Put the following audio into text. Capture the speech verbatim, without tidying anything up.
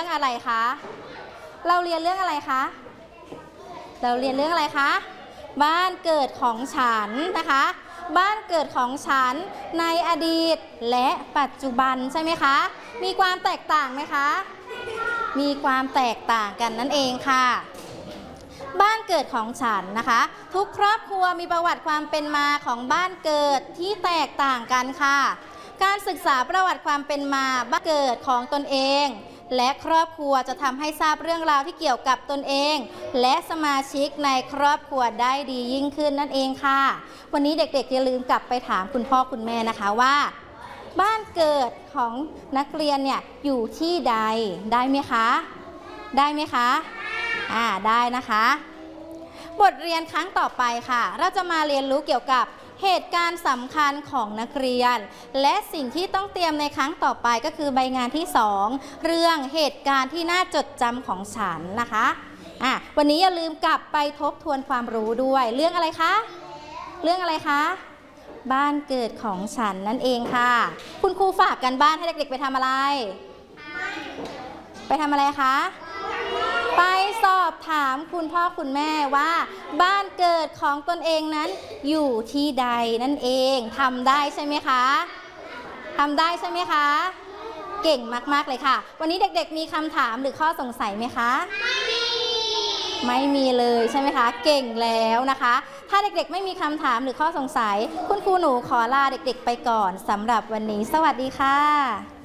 รื่องอะไรคะเราเรียนเรื่องอะไรคะเราเรียนเรื่องอะไรคะบ้านเกิดของฉันนะคะบ้านเกิดของฉันในอดีตและปัจจุบันใช่ไหมคะมีความแตกต่างไหมคะมีความแตกต่างกันนั่นเองค่ะบ้านเกิดของฉันนะคะทุกครอบครัวมีประวัติความเป็นมาของบ้านเกิดที่แตกต่างกันค่ะการศึกษาประวัติความเป็นมาบ้านเกิดของตนเองและครอบครัวจะทำให้ทราบเรื่องราวที่เกี่ยวกับตนเองและสมาชิกในครอบครัวได้ดียิ่งขึ้นนั่นเองค่ะวันนี้เด็กๆอย่าลืมกลับไปถามคุณพ่อคุณแม่นะคะว่าบ้านเกิดของนักเรียนเนี่ยอยู่ที่ใดได้ไหมคะได้ไหมคะอ่าได้นะคะบทเรียนครั้งต่อไปค่ะเราจะมาเรียนรู้เกี่ยวกับเหตุการณ์สำคัญของนักเรียนและสิ่งที่ต้องเตรียมในครั้งต่อไปก็คือใบงานที่สองเรื่องเหตุการณ์ที่น่าจดจำของฉันนะคะอ่ะวันนี้อย่าลืมกลับไปทบทวนความรู้ด้วยเรื่องอะไรคะเรื่องอะไรคะบ้านเกิดของฉันนั่นเองค่ะคุณครูฝากกันบ้านให้เด็กๆไปทำอะไรไปทำอะไรคะไปสอบถามคุณพ่อคุณแม่ว่าบ้านเกิดของตนเองนั้นอยู่ที่ใดนั่นเองทำได้ใช่ไหมคะทำได้ใช่ไหมคะเก่งมากๆเลยค่ะวันนี้เด็กๆมีคำถามหรือข้อสงสัยไหมคะไม่มีไม่มีเลยใช่ไหมคะเก่งแล้วนะคะถ้าเด็กๆไม่มีคำถามหรือข้อสงสัยคุณครูหนูขอลาเด็กๆไปก่อนสำหรับวันนี้สวัสดีค่ะ